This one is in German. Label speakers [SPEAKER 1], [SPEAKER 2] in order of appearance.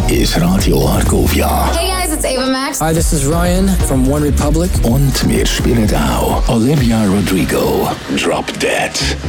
[SPEAKER 1] ist Radio Argovia.
[SPEAKER 2] Hey guys, it's Ava Max.
[SPEAKER 3] Hi, this is Ryan from One Republic.
[SPEAKER 1] Und wir spielen auch Olivia Rodrigo, Drop Dead.